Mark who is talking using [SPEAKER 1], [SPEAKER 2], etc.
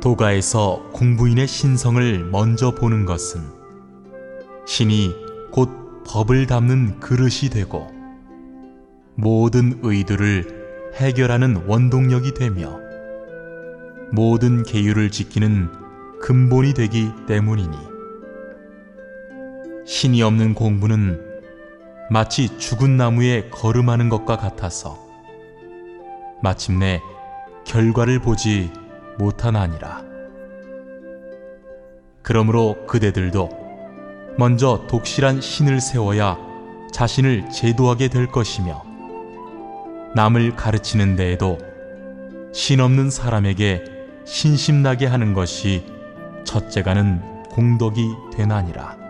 [SPEAKER 1] 도가에서 공부인의 신성을 먼저 보는 것은 신이 곧 법을 담는 그릇이 되고 모든 의도를 해결하는 원동력이 되며 모든 계율을 지키는 근본이 되기 때문이니 신이 없는 공부는 마치 죽은 나무에 걸음하는 것과 같아서 마침내 결과를 보지 못하나니라. 그러므로 그대들도 먼저 독실한 신을 세워야 자신을 제도하게 될 것이며 남을 가르치는 데에도 신 없는 사람에게 신심나게 하는 것이 첫째가는 공덕이 되나니라.